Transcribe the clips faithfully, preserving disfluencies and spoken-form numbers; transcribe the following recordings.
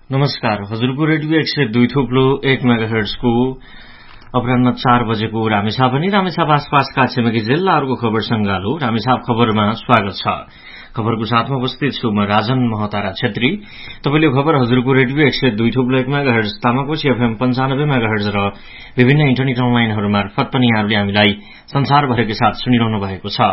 नमस्कार, हजुरको रेडियो एक सय दुई थुप्लो एक मेगाहर्ट्जको अपराह्न चार बजेको रामेछाप अनि रामेछाप आसपासका छिमेकी जिल्लाहरूको खबर संगालो रामेछाप खबरमा स्वागत छ। खबरको साथमा उपस्थित छु म राजन महतारा छेत्री। तपाईले खबर हजुरको रेडियो एक सय दुई थुप्लो एक मेगाहर्ट्ज तामाकोशी एफएम पन्चानब्बे मेगाहर्ट्ज र विभिन्न इन्टरनेट अनलाइनहरू मार्फत पनि यहाँहरूले हामीलाई संसारभरकै साथ सुनिरहनु भएको छ।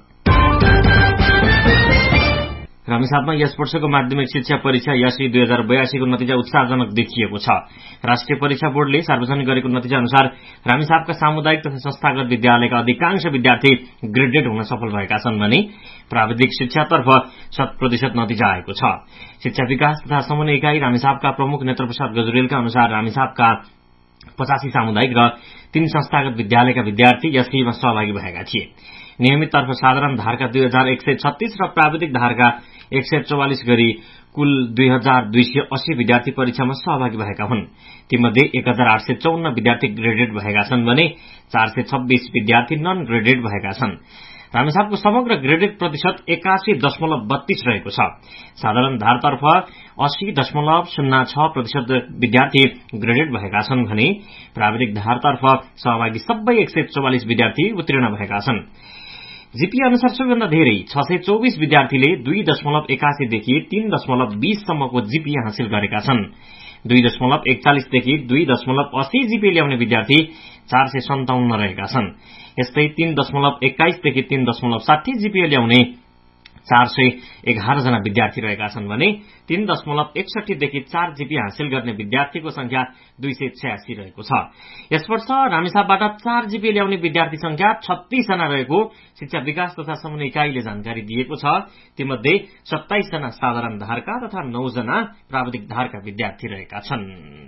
रामेछापमा यस वर्षको माध्यमिक शिक्षा परीक्षा यासी दुई हजार बयासीको नतिजा उत्साहजनक देखिएको छ। राष्ट्रिय परीक्षा बोर्डले सार्वजनिक गरेको नतिजा अनुसार रामेछापका सामुदायिक तथा संस्थागत विद्यालयका अधिकांश विद्यार्थी ग्रेडेड हुन सफल भएका छन् भने प्राविधिक शिक्षातर्फ शत प्रतिशत नतिजा आएको छ। शिक्षा विकास तथा समन्वय इकाई रामेछापका प्रमुख नेत्रप्रसाद गजुरेलका अनुसार रामेछापका पचासी सामुदायिक र तीन संस्थागत विद्यालयका विद्यार्थी यस खेलमा सहभागी भएका थिए। नियमित तर्फ साधारण धारका दुई हजार एक सय छत्तीस र प्राविधिक धारका एक सय चौवालिस गरी कुल दुई हजार दुई सय अस्सी विद्यार्थी परीक्षामा सहभागी भएका हुन्। तीमध्ये एक हजार आठ सय चौन्न विद्यार्थी ग्रेडेड भएका छन् भने चार सय छब्बीस विद्यार्थी नन ग्रेडेड भएका छन्। रामेछापको समग्र ग्रेडेड प्रतिशत एकासी दशमलव बत्तीस रहेको छ। साधारण धारतर्फ अस्सी दशमलव शून्य छ प्रतिशत विद्यार्थी ग्रेडेड भएका छन् भने प्राविधिक धारतर्फ सहभागी सबै एक सय चौवालिस विद्यार्थी उत्तीर्ण भएका छन्। जीपीए अनुसार सबैभन्दा धेरै छ सय चौबिस विद्यार्थीले दुई दशमलव एकासीदेखि तीन दशमलव बीससम्मको जीपीए हासिल गरेका छन्। दुई दशमलव एकचालिसदेखि दुई दशमलव अस्सी जीपीए ल्याउने विद्यार्थी चार सय सन्ताउन्न रहेका छन्। यस्तै तीन दशमलव एक्काइसदेखि तीन दशमलव साठी जीपीए ल्याउने चार सय एघार जना विद्यार्थी रहेका छन् भने तीन दशमलव एकसठीदेखि चार जीपीए हासिल गर्ने विद्यार्थीको संख्या दुई सय छयासी रहेको छ। यस वर्ष रामेछापबाट चार जीपीए ल्याउने विद्यार्थी संख्या छत्तीस जना रहेको शिक्षा विकास तथा समन्वय इकाईले जानकारी दिएको छ। तीमध्ये सत्ताइस जना साधारण धारका तथा नौ जना प्राविधिक धारका विद्यार्थी रहेका छन्।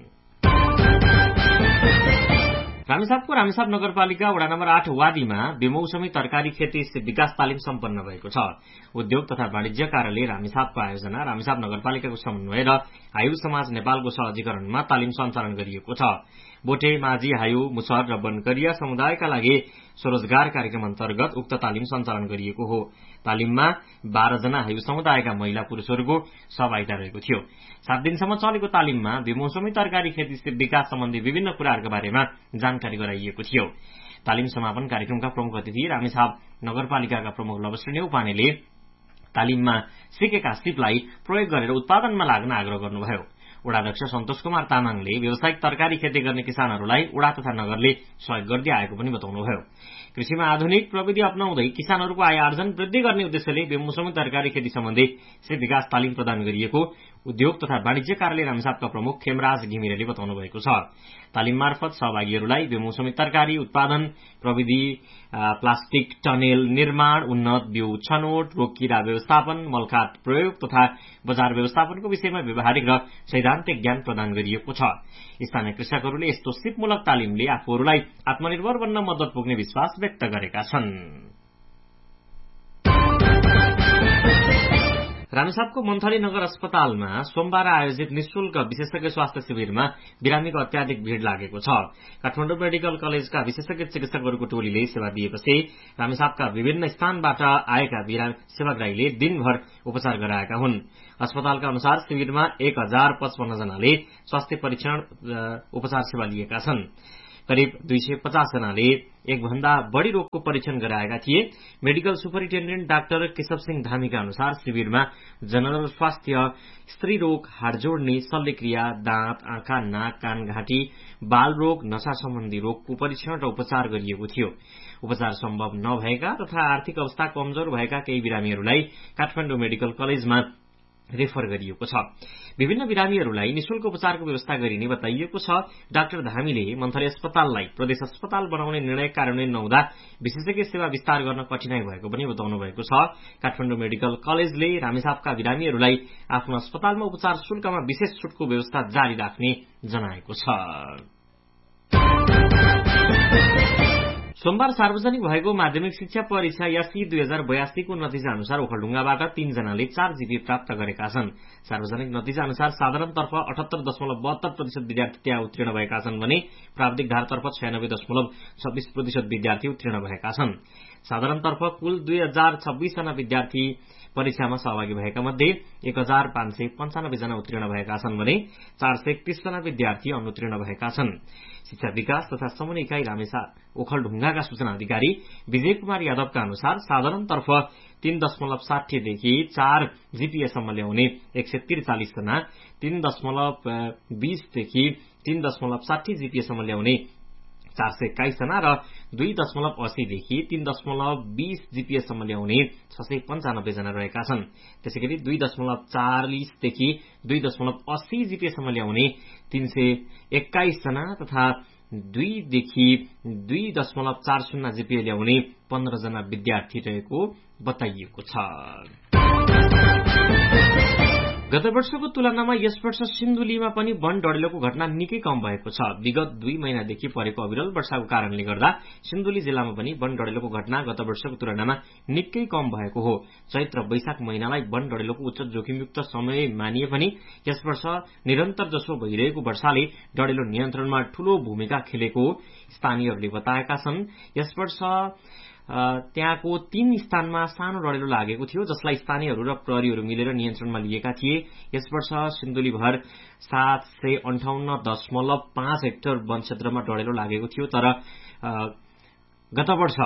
रामेछापको रामेछाप नगरपालिका वडा नम्बर आठ वादीमा बेमौसमी तरकारी खेती विकास तालिम सम्पन्न भएको छ। उद्योग तथा वाणिज्य कार्यालय रामेछापको आयोजना, रामेछाप नगरपालिकाको समन्वय र हायु समाज नेपालको सहजीकरणमा तालिम सञ्चालन गरिएको छ। बोटे, माझी, हायु, मुसहर र बनकरिया समुदायका लागि स्वरोजगार कार्यक्रम अन्तर्गत उक्त तालिम सञ्चालन गरिएको हो। तालिममा बाह्र जना हायु समुदायका महिला पुरूषहरूको सहभागिता रहेको थियो। सात दिनसम्म चलेको तालिममा बेमौसमी तरकारी खेती विकास सम्बन्धी विभिन्न कुराहरूका बारेमा जानकारी गराइएको थियो। तालिम समापन कार्यक्रमका प्रमुख अतिथि रामेछाप नगरपालिकाका प्रमुख लवश्री उपानेले तालिममा सिकेका सिपलाई प्रयोग गरेर उत्पादनमा लाग्न आग्रह गर्नुभयो। वडाध्यक्ष सन्तोष कुमार तामाङले व्यावसायिक तरकारी खेती गर्ने किसानहरूलाई वडा तथा नगरले सहयोग गर्दै आएको पनि बताउनुभयो। कृषिमा आधुनिक प्रविधि अपनाउँदै किसानहरूको आय आर्जन वृद्धि गर्ने उद्देश्यले बेमौसमी तरकारी खेती सम्बन्धी कृषि विकास तालिम प्रदान गरिएको उद्योग तथा वाणिज्य कार्यालय रामेछापका प्रमुख खेमराज घिमिरेले बताउनु भएको छ। तालिम मार्फत सहभागीहरूलाई बेमौसमी तरकारी उत्पादन, प्रविधि, प्लास्टिक टनेल निर्माण, उन्नत बिउ छनौट, रोग कीरा व्यवस्थापन, मलखात प्रयोग तथा बजार व्यवस्थापनको विषयमा व्यावहारिक र सैद्धान्तिक ज्ञान प्रदान गरिएको छ। स्थानीय कृषकहरूले यस्तो सिपमूलक तालिमले आफूहरूलाई आत्मनिर्भर बन्न मद्दत पुग्ने विश्वास व्यक्त गरेका छन्। रामेछापको मन्थली नगर अस्पतालमा सोमबार आयोजित निशुल्क विशेषज्ञ स्वास्थ्य शिविरमा बिरामीको अत्याधिक भीड़ लागेको छ। काठमाडौँ मेडिकल कलेजका विशेषज्ञ चिकित्सकहरूको टोलीले सेवा दिएपछि रामेछापका विभिन्न स्थानबाट आएका सेवाग्राहीले दिनभर उपचार गराएका हुन्। अस्पतालका अनुसार शिविरमा एक हजार पचपन्न जनाले स्वास्थ्य परीक्षण उपचार सेवा लिएका छन्। करिब दुई सय पचास जनाले एक भन्दा बढ़ी रोगको परीक्षण गराएका थिए। Medical superintendent doctor Keshav Singh धामीका अनुसार शिविरमा जनरल स्वास्थ्य, स्त्री रोग, हाडजोड्ने, शल्यक्रिया, दाँत, आँखा, नाक, कान, घाँटी, बाल रोग, नशा सम्बन्धी रोगको परीक्षण र उपचार गरिएको थियो। उपचार सम्भव नभएका तथा आर्थिक अवस्था कमजोर भएका केही बिरामीहरूलाई काठमाडौँ मेडिकल कलेजमा रेफर गरिएको छ। विभिन्न बिरामीहरूलाई निशुल्क उपचारको व्यवस्था गरिने बताइएको छ। डाक्टर धामीले मन्थली अस्पताललाई प्रदेश अस्पताल बनाउने निर्णय कार्यान्वयन नहुँदा विशेषज्ञ सेवा विस्तार गर्न कठिनाई भएको पनि बताउनु भएको छ। काठमाडौँ मेडिकल कलेजले रामेछापका बिरामीहरूलाई आफ्नो अस्पतालमा उपचार शुल्कमा विशेष छुटको व्यवस्था जारी राख्ने जनाएको छ। सोमबार सार्वजनिक भएको माध्यमिक शिक्षा परीक्षा यासी दुई हजार बयासीको नतिजा अनुसार ओखलढुङ्गाबाट तीनजनाले चार जीपी प्राप्त गरेका छन्। सार्वजनिक नतिजा अनुसार साधारणतर्फ अठहत्तर दशमलव बहत्तर प्रतिशत विद्यार्थी त्यहाँ उत्तीर्ण भएका छन् भने प्राविधिक धारतर्फ छयानब्बे दशमलव छब्बीस प्रतिशत विद्यार्थी उत्तीर्ण भएका छन्। साधारणतर्फ कुल दुई हजार छब्बीस जना विद्यार्थी परीक्षामा सहभागी भएका मध्ये एक हजार पाँच सय पञ्चानब्बे जना उत्तीर्ण भएका छन् भने चार सय एकतीस जना विद्यार्थी अनुत्तीर्ण भएका छन्। शिक्षा विकास तथा समन्वय इकाई रामेसा ओखलढुङ्गाका सूचना अधिकारी विजय कुमार यादवका अनुसार साधारणतर्फ तीन दशमलव साठीदेखि चार जीपीएसम्म ल्याउने एक सय त्रिचालिस जना, तीन दशमलव बीसदेखि तीन दशमलव साठी जीपीएसम्म ल्याउने चार सय एक्काइस जना र दुई दशमलव अस्सीदेखि तीन दशमलव बीस जीपीएसम्म ल्याउने छ सय पञ्चानब्बे जना रहेका छन्। त्यसै गरी दुई दशमलव चालिसदेखि दुई दशमलव अस्सी जीपीएसम्म ल्याउने तीन सय एक्काइस जना तथा दुईदेखि दुई दशमलव चार शून्य जीपीए ल्याउने पन्ध्र जना विद्यार्थी रहेको बताइएको छ। गत वर्षको तुलनामा यस वर्ष सिन्धुलीमा पनि वन डढेलोको घटना निकै कम भएको छ। विगत दुई महिनादेखि परेको अविरल वर्षाको कारणले गर्दा सिन्धुली जिल्लामा पनि वन डढेलोको घटना गत वर्षको तुलनामा निकै कम भएको हो। चैत्र वैशाख महिनालाई वन डढेलोको उच्च जोखिमयुक्त समय मानिए पनि यस वर्ष निरन्तर जसो भइरहेको वर्षाले डढेलो नियन्त्रणमा ठूलो भूमिका खेलेको स्थानीयहरूले बताएका छन्। यस वर्ष त्यहाँको तीन स्थानमा सानो डढेलो लागेको थियो, जसलाई स्थानीयहरू र प्रहरीहरू मिलेर नियन्त्रणमा लिएका थिए। यस वर्ष सिन्धुलीभर सात सय अन्ठाउन्न दशमलव पाँच हेक्टर वन क्षेत्रमा डढेलो लागेको थियो, तर गत वर्ष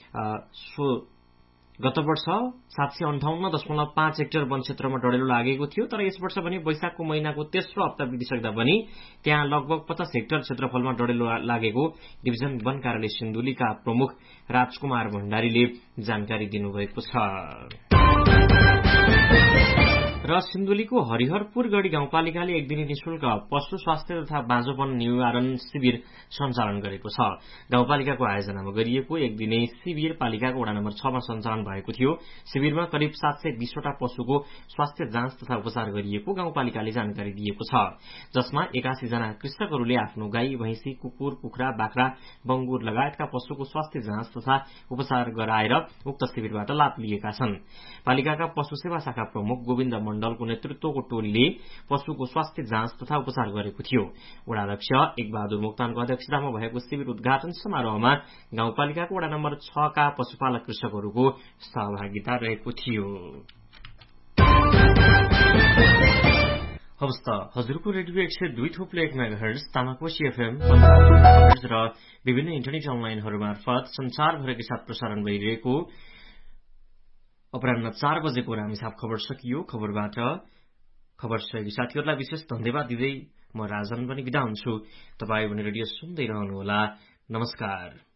गत वर्ष सात सय अन्ठाउन्न दशमलव पाँच हेक्टर वन क्षेत्रमा डढेलो लागेको थियो। तर यस वर्ष भने वैशाखको महिनाको तेस्रो हप्ता बितिसक्दा पनि त्यहाँ लगभग पचास हेक्टर क्षेत्रफलमा डढेलो लागेको डिभिजन वन कार्यालय सिन्धुलीका प्रमुख राजकुमार भण्डारीले जानकारी दिनुभएको छ। र सिन्धुलीको हरिहरपुर गढ़ी गाउँपालिकाले एक दिने निशुल्क पशु स्वास्थ्य तथा बाँझोपन निवारण शिविर सञ्चालन गरेको छ। गाउँपालिकाको आयोजनामा गरिएको एक दिने शिविर पालिकाको वडा नम्बर छमा सञ्चालन भएको थियो। शिविरमा करिब सात सय बीसवटा पशुको स्वास्थ्य जाँच तथा उपचार गरिएको गाउँपालिकाले जानकारी दिएको छ, जसमा एकासी जना कृषकहरूले आफ्नो गाई, भैंसी, कुकुर, कुखुरा, बाख्रा, बंगुर लगायतका पशुको स्वास्थ्य जाँच तथा उपचार गराएर उक्त शिविरबाट लाभ लिएका छन्। पालिकाका पशु सेवा शाखा प्रमुख गोविन्द मण्डलको नेतृत्वको टोलीले पशुको स्वास्थ्य जाँच तथा उपचार गरेको थियो। वडाध्यक्ष एकबहादुर मोक्तानको अध्यक्षतामा भएको शिविर उद्घाटन समारोहमा गाउँपालिकाको वडा नम्बर छ का पशुपालक कृषकहरूको सहभागिता रहेको थियो। हवस् त हजुरको रेडियो एक सय दुई थोप्लो एक मेगाहर्ज तामाकोशी एफएम र विभिन्न इन्टरनेट अनलाइनहरू मार्फत संसारभरकै साथ प्रसारण भइरहेको अपराह्न चार बजेको रामेछाप खबर सकियो। खबरबाट खबर सहयोगी साथीहरूलाई विशेष धन्यवाद दिँदै म राजन पनि बिदा हुन्छु। तपाईँ भने रेडियो सुन्दै रहनुहोला। नमस्कार।